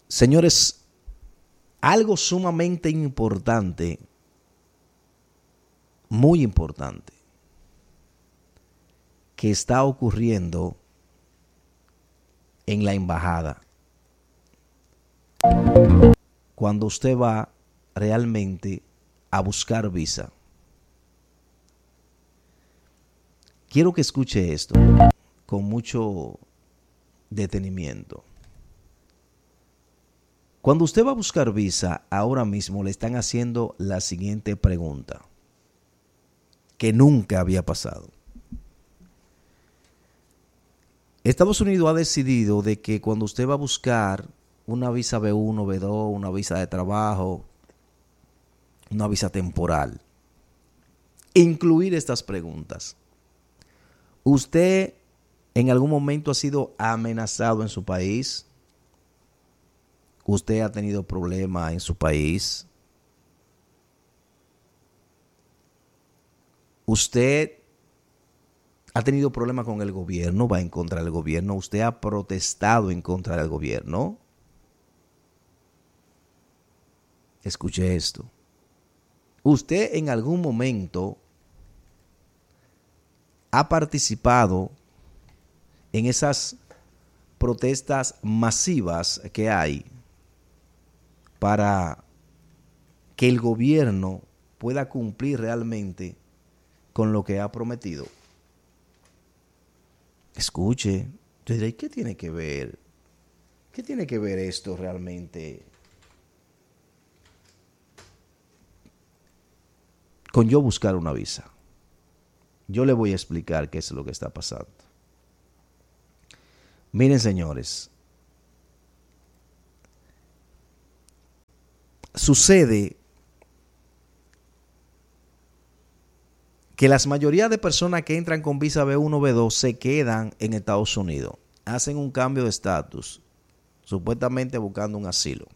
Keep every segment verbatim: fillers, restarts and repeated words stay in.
Señores, algo sumamente importante, muy importante, que está ocurriendo en la embajada. Cuando usted va realmente a buscar visa. Quiero que escuche esto con mucho detenimiento. Cuando usted va a buscar visa, ahora mismo le están haciendo la siguiente pregunta, que nunca había pasado. Estados Unidos ha decidido de que cuando usted va a buscar una visa B uno, B dos, una visa de trabajo, una visa temporal, incluir estas preguntas. ¿Usted en algún momento ha sido amenazado en su país? ¿Usted ha tenido problemas en su país? ¿Usted ha tenido problemas con el gobierno? ¿Va en contra del gobierno? ¿Usted ha protestado en contra del gobierno? Escuche esto. ¿Usted en algún momento ha participado en esas protestas masivas que hay para que el gobierno pueda cumplir realmente con lo que ha prometido? Escuche, yo diré, ¿qué tiene que ver? ¿Qué tiene que ver esto realmente con yo buscar una visa? Yo le voy a explicar qué es lo que está pasando. Miren, señores, sucede que la mayoría de personas que entran con visa B uno, B dos se quedan en Estados Unidos, hacen un cambio de estatus, supuestamente buscando un asilo.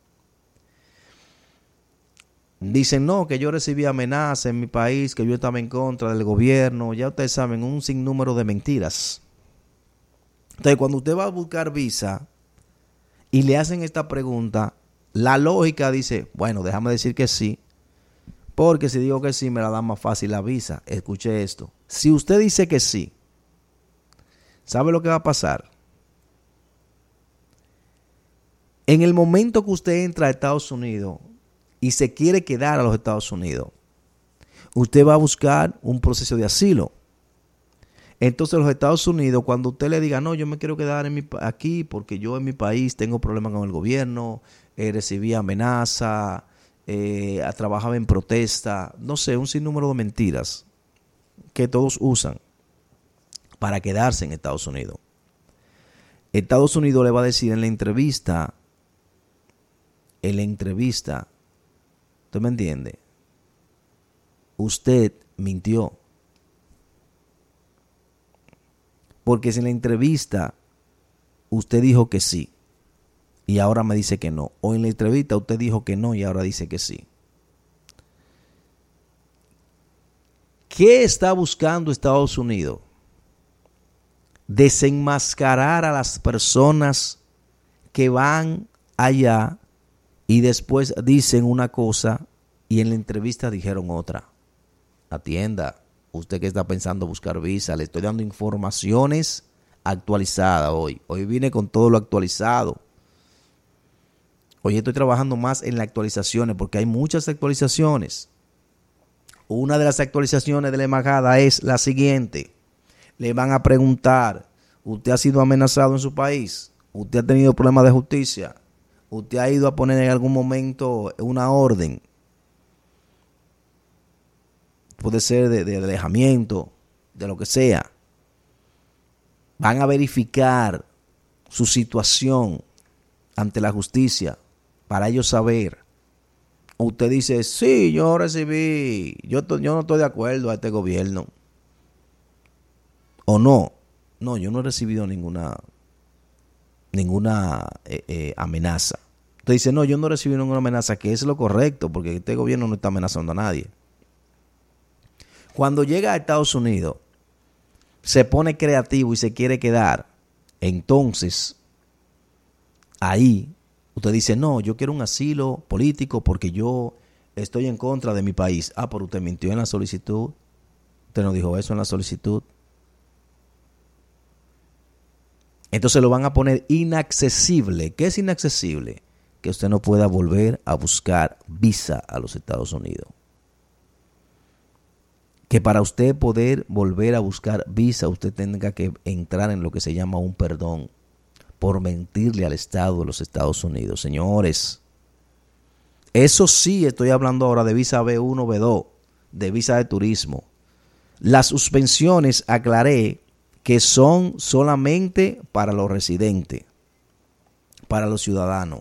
Dicen, no, que yo recibí amenazas en mi país, que yo estaba en contra del gobierno. Ya ustedes saben, un sinnúmero de mentiras. Entonces, cuando usted va a buscar visa y le hacen esta pregunta, la lógica dice, bueno, déjame decir que sí, porque si digo que sí, me la da más fácil la visa. Escuche esto. Si usted dice que sí, ¿sabe lo que va a pasar? En el momento que usted entra a Estados Unidos y se quiere quedar a los Estados Unidos, usted va a buscar un proceso de asilo. Entonces los Estados Unidos, cuando usted le diga, no, yo me quiero quedar en mi, aquí porque yo en mi país tengo problemas con el gobierno, eh, recibí amenaza, eh, trabajaba en protesta, no sé, un sinnúmero de mentiras que todos usan para quedarse en Estados Unidos. Estados Unidos le va a decir en la entrevista, en la entrevista, ¿usted me entiende? Usted mintió. Porque si en la entrevista usted dijo que sí y ahora me dice que no, o en la entrevista usted dijo que no y ahora dice que sí. ¿Qué está buscando Estados Unidos? Desenmascarar a las personas que van allá y después dicen una cosa y en la entrevista dijeron otra. Atienda, usted que está pensando buscar visa, le estoy dando informaciones actualizadas hoy. Hoy vine con todo lo actualizado. Hoy estoy trabajando más en las actualizaciones porque hay muchas actualizaciones. Una de las actualizaciones de la embajada es la siguiente. Le van a preguntar, ¿usted ha sido amenazado en su país? ¿Usted ha tenido problemas de justicia? ¿Usted ha ido a poner en algún momento una orden? Puede ser de, de alejamiento, de lo que sea. Van a verificar su situación ante la justicia para ellos saber. Usted dice, sí, yo recibí, yo, yo no estoy de acuerdo a este gobierno. O no, no, yo no he recibido ninguna, ninguna eh, eh, amenaza. Usted dice, no, yo no he recibido ninguna amenaza, que es lo correcto, porque este gobierno no está amenazando a nadie. Cuando llega a Estados Unidos, se pone creativo y se quiere quedar, entonces, ahí Usted dice, no, yo quiero un asilo político porque yo estoy en contra de mi país. Ah, pero usted mintió en la solicitud. Usted no dijo eso en la solicitud. Entonces lo van a poner inaccesible. ¿Qué es inaccesible? Que usted no pueda volver a buscar visa a los Estados Unidos. Que para usted poder volver a buscar visa, usted tenga que entrar en lo que se llama un perdón por mentirle al Estado de los Estados Unidos. Señores, eso sí, estoy hablando ahora de visa B uno, B dos, de visa de turismo. Las suspensiones, aclaré, que son solamente para los residentes, para los ciudadanos,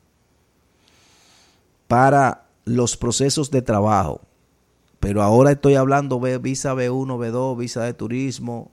para los procesos de trabajo. Pero ahora estoy hablando de visa B uno, B dos, visa de turismo,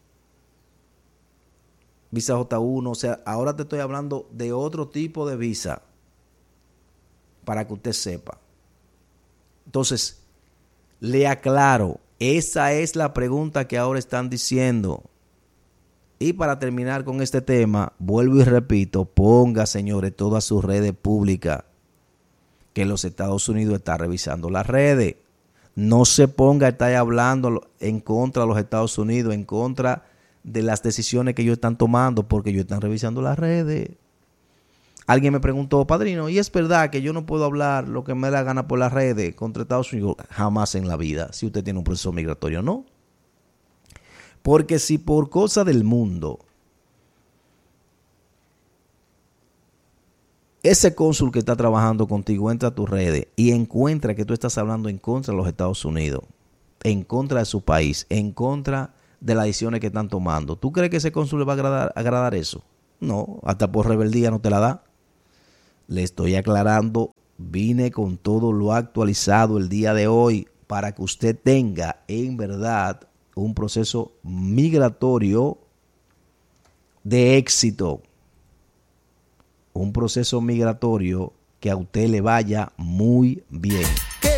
visa J uno. O sea, ahora te estoy hablando de otro tipo de visa, para que usted sepa. Entonces, le aclaro, esa es la pregunta que ahora están diciendo. Y para terminar con este tema, vuelvo y repito, ponga, señores, todas sus redes públicas, que los Estados Unidos están revisando las redes. No se ponga a estar hablando en contra de los Estados Unidos, en contra de las decisiones que ellos están tomando, porque ellos están revisando las redes. Alguien me preguntó, padrino, ¿y es verdad que yo no puedo hablar lo que me da gana por las redes contra Estados Unidos? Jamás en la vida, si usted tiene un proceso migratorio, no. Porque si por cosa del mundo ese cónsul que está trabajando contigo entra a tus redes y encuentra que tú estás hablando en contra de los Estados Unidos, en contra de su país, en contra de las decisiones que están tomando, ¿tú crees que ese cónsul le va a agradar, agradar eso? No, hasta por rebeldía no te la da. Le estoy aclarando, vine con todo lo actualizado el día de hoy para que usted tenga en verdad un proceso migratorio de éxito. Un proceso migratorio que a usted le vaya muy bien.